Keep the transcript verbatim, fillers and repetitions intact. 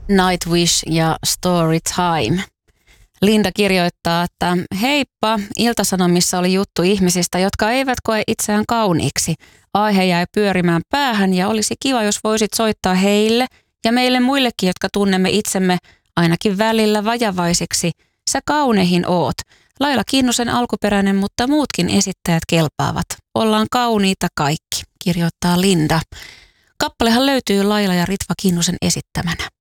Nightwish ja Story Time. Linda kirjoittaa, että heippa, Ilta-Sanomissa oli juttu ihmisistä, jotka eivät koe itseään kauniiksi. Aihe jäi pyörimään päähän ja olisi kiva, jos voisit soittaa heille ja meille muillekin, jotka tunnemme itsemme ainakin välillä vajavaisiksi. Sä kauneihin oot. Laila Kinnusen alkuperäinen, mutta muutkin esittäjät kelpaavat. Ollaan kauniita kaikki, kirjoittaa Linda. Kappalehan löytyy Laila ja Ritva Kinnusen esittämänä.